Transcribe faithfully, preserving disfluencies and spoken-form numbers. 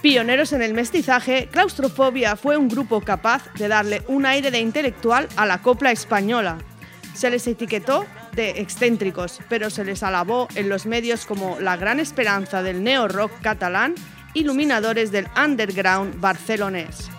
Pioneros en el mestizaje, Claustrofobia fue un grupo capaz de darle un aire de intelectual a la copla española. Se les etiquetó de excéntricos, pero se les alabó en los medios como la gran esperanza del neo-rock catalán, iluminadores del underground barcelonés.